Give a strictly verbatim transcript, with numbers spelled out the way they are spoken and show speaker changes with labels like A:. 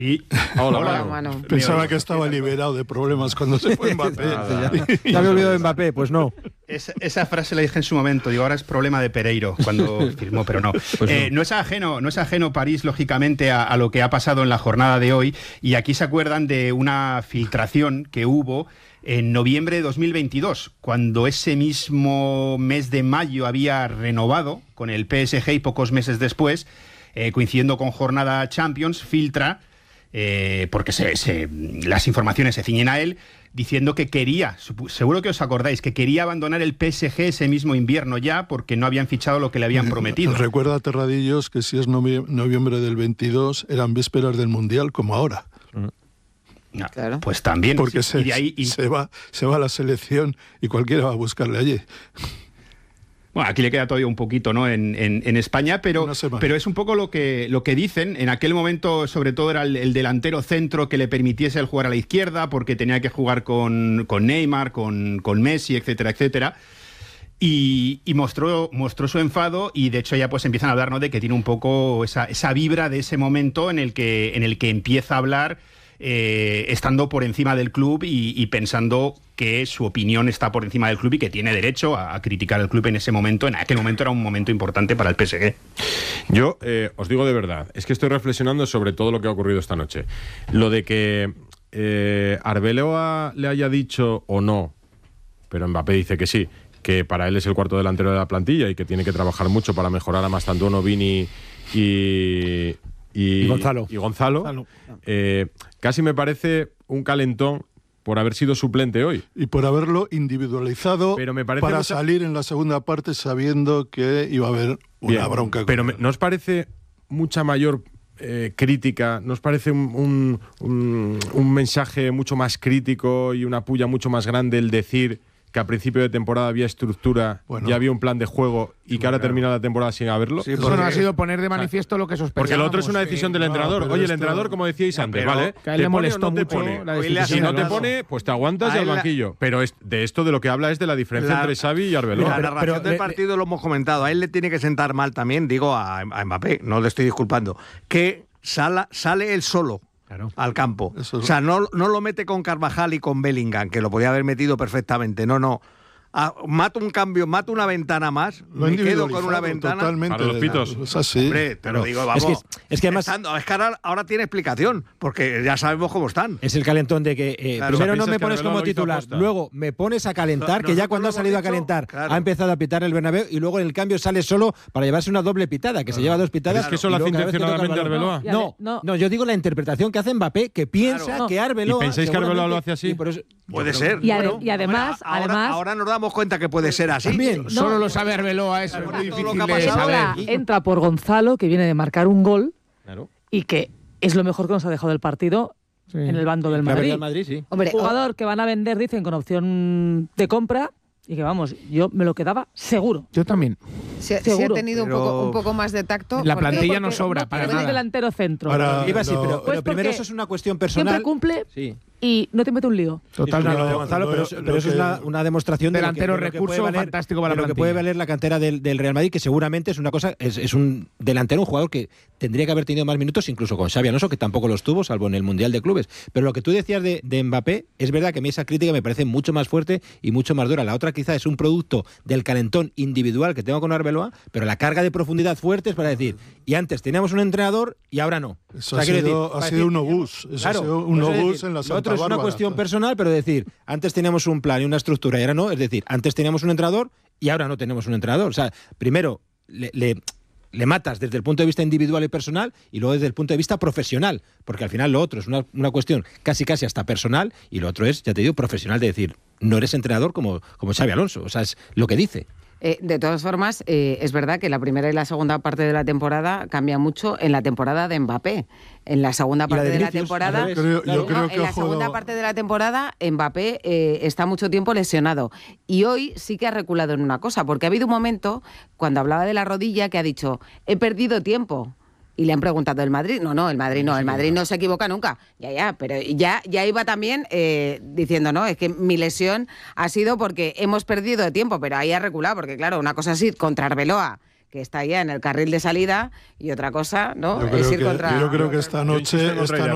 A: Y
B: hola,
C: Hola,
B: Manu.
C: Manu.
D: Pensaba que estaba liberado de problemas cuando se fue Mbappé.
E: ¿Ya me he olvidado de Mbappé? Pues no.
A: Esa, esa frase la dije en su momento, digo, ahora es problema de Pereiro cuando firmó, pero no.
E: Pues
A: eh,
E: no.
A: no es ajeno, no es ajeno París, lógicamente, a, a lo que ha pasado en la jornada de hoy, y aquí se acuerdan de una filtración que hubo en noviembre de dos mil veintidós, cuando ese mismo mes de mayo había renovado con el P S G y pocos meses después, eh, coincidiendo con jornada Champions, filtra, eh, porque se, se, las informaciones se ciñen a él, diciendo que quería, seguro que os acordáis, que quería abandonar el P S G ese mismo invierno ya porque no habían fichado lo que le habían prometido.
D: Recuerda, Terradillos, que si es novie- noviembre del veintidós, eran vísperas del Mundial, como ahora.
A: No,
C: Claro.
A: Pues también.
D: Porque
A: sí,
D: se,
A: y de ahí, y,
D: se, va, se va a la selección y cualquiera va a buscarle allí.
A: bueno, aquí le queda todavía un poquito, ¿no? En, en, en España, pero,
D: Una semana.
A: pero es un poco lo que, lo que dicen. En aquel momento, sobre todo, era el, el delantero centro que le permitiese el jugar a la izquierda, porque tenía que jugar con, con Neymar, con, con Messi, etcétera, etcétera. Y, y mostró, mostró su enfado, y de hecho ya pues empiezan a hablar, ¿no?, de que tiene un poco esa, esa vibra de ese momento en el que, en el que empieza a hablar eh, estando por encima del club y, y pensando que su opinión está por encima del club y que tiene derecho a, a criticar al club en ese momento. En aquel momento era un momento importante para el P S G.
B: Yo eh, os digo de verdad, es que estoy reflexionando sobre todo lo que ha ocurrido esta noche. Lo de que eh, Arbeloa le haya dicho o no, pero Mbappé dice que sí, que para él es el cuarto delantero de la plantilla y que tiene que trabajar mucho para mejorar a Mastantuono, Vini y, y,
E: Y Gonzalo.
B: y Gonzalo.
E: Gonzalo.
B: Eh, casi me parece un calentón por haber sido suplente hoy.
D: Y por haberlo individualizado
B: Pero me parece
D: para
B: mucha-
D: salir en la segunda parte sabiendo que iba a haber una
B: Bien,
D: bronca. con
B: pero me-
D: él.
B: ¿no os parece mucha mayor eh, crítica? ¿No os parece un, un, un, un mensaje mucho más crítico y una puya mucho más grande el decir que a principio de temporada había estructura,
D: Bueno.
B: ya había un plan de juego y que ahora termina la temporada sin haberlo?
F: Sí, eso no ha sido poner de manifiesto lo que sospechábamos.
B: Porque lo otro es una decisión del
D: no,
B: entrenador.
D: pero
B: Oye, el
D: esto-
B: entrenador, como decíais antes,
A: pero-
B: ¿vale?
F: que a él le
B: ¿Te pone o
F: molestó
B: no te
F: mucho
B: pone?
F: la
C: Hoy le ha
B: Si
F: decisión
B: no
F: del
B: te
F: Lazo.
B: pone, pues te aguantas
C: A
B: y al
C: él la-
B: banquillo. Pero es, de esto de lo que habla es de la diferencia
C: La-
B: entre Xavi y Arbeloa.
C: La
E: pero-
C: narración
E: pero
C: del
E: le-
C: partido lo hemos comentado. A él le tiene que sentar mal también, digo a, a Mbappé, no le estoy disculpando, que sala, sale él solo
E: Claro.
C: al campo.
D: Eso es-
C: O sea, no, no lo mete con Carvajal y con Bellingham, que lo podía haber metido perfectamente. No, no. Ah, mato un cambio, mato una ventana más,
D: Lo ha
C: me quedo con una
D: individualizado
C: ventana.
D: totalmente.
B: Para los pitos.
D: Es así.
C: Hombre, te lo digo,
E: Es
C: vamos.
E: que- es que además-
C: Estando- es que ahora, ahora tiene explicación, porque ya sabemos cómo están.
E: Es el calentón de que eh,
C: Claro.
E: primero no
B: ¿Piensas
E: me
B: que
E: pones
B: Arbeloa
E: como
B: lo hizo
E: titular,
B: aposta?
E: luego me pones a calentar,
C: No,
E: que ya
C: nosotros
E: cuando ha
C: lo
E: salido a
C: hemos dicho,
E: calentar
C: claro.
E: ha empezado a pitar el Bernabéu y luego en el cambio sale solo para llevarse una doble pitada, que se lleva dos pitadas.
B: ¿Crees que eso
E: y
B: lo hace
E: luego cada vez que toca el
B: intencionadamente
E: balón-
B: Arbeloa?
E: No,
G: No.
E: no, yo digo la interpretación que hace Mbappé, que piensa
C: Claro.
E: que Arbeloa...
B: ¿Y pensáis que Arbeloa lo hace así?
E: y por eso-
C: Puede
E: yo
C: ser.
E: creo-
G: Y, ade-
C: Bueno,
G: y además,
C: ahora,
G: además
C: ahora nos damos cuenta que puede ser así.
E: También.
F: Solo
G: No.
F: lo sabe Arbeloa, eso es muy
C: Todo lo
F: difícil
C: que ha
F: de
C: pasado.
F: saber.
G: entra, entra por Gonzalo, que viene de marcar un gol
B: Claro.
G: y que es lo mejor que nos ha dejado el partido
F: Sí.
G: en el bando del
E: La verdad,
G: Madrid.
E: el Madrid, sí.
C: Oh.
G: Un jugador que van a vender, dicen, con opción de compra y que, vamos, yo me lo quedaba seguro.
F: Yo también.
C: Si,
G: si ha
C: tenido
G: un
C: poco, un poco más de tacto.
F: La
C: porque-
F: plantilla no
G: Porque
F: sobra
G: no
F: para
G: tiene
F: nada.
G: delantero centro.
D: Para-
E: Iba así,
D: no.
E: pero,
G: Pues
E: pero primero
G: porque
E: eso es una cuestión personal.
G: Siempre cumple
E: Sí.
G: y no te mete un lío.
F: Totalmente.
E: Lo de
D: No,
E: Gonzalo,
D: lo-
E: pero,
D: lo
E: pero eso
D: que-
E: es una, una demostración de lo que-
F: Delantero
E: de lo que
F: recurso
E: puede valer-
F: fantástico para
E: de
F: la
E: lo que puede
F: plantilla.
E: valer la cantera del, del Real Madrid, que seguramente es una cosa, es, es un delantero, un jugador que tendría que haber tenido más minutos, incluso con Xabi Alonso, que tampoco los tuvo, salvo en el Mundial de Clubes. Pero lo que tú decías de, de Mbappé, es verdad que a mí esa crítica me parece mucho más fuerte y mucho más dura. La otra quizá es un producto del calentón individual que tengo con Arbeloa, pero la carga de profundidad fuerte es para decir, y antes teníamos un entrenador y ahora no.
D: Eso
E: O sea,
D: ha
E: quiero
D: sido,
E: decir,
D: ha
E: para
D: sido
E: decir-
D: un obús. Eso
E: Claro,
D: ha sido un
E: pues es
D: obús
E: decir,
D: en la
E: lo
D: Santa
E: otro es una
D: Bárbara.
E: cuestión personal, pero decir, antes teníamos un plan y una estructura y ahora no. Es decir, antes teníamos un entrenador y ahora no tenemos un entrenador. O sea, primero le, le, le matas desde el punto de vista individual y personal y luego desde el punto de vista profesional, porque al final lo otro es una, una cuestión casi casi hasta personal y lo otro es, ya te digo, profesional, de decir, no eres entrenador como, como Xabi Alonso. O sea, es lo que dice.
H: Eh, de todas formas, eh, es verdad que la primera y la segunda parte de la temporada cambia mucho en la temporada de Mbappé. En la segunda
E: Y la
H: parte
E: de
H: de, la
E: Vinicius,
H: temporada,
E: al revés.
D: Creo-
E: Claro.
D: yo creo
H: no,
D: que
H: en la
D: ojo-
H: segunda parte de la temporada Mbappé eh, está mucho tiempo lesionado y hoy sí que ha reculado en una cosa, porque ha habido un momento cuando hablaba de la rodilla que ha dicho he perdido tiempo. Y le han preguntado, ¿el Madrid? No, no, el Madrid no, el Madrid no se equivoca nunca. Ya, ya, pero ya, ya iba también eh, diciendo, no, es que mi lesión ha sido porque hemos perdido tiempo, pero ahí ha reculado, porque claro, una cosa así contra Arbeloa, que está ya en el carril de salida, y otra cosa, ¿no?
D: Yo
H: es
D: creo,
H: ir
D: que,
H: contra...
D: yo creo que esta
B: Yo insisto
D: noche,
B: en otra
D: esta
B: idea.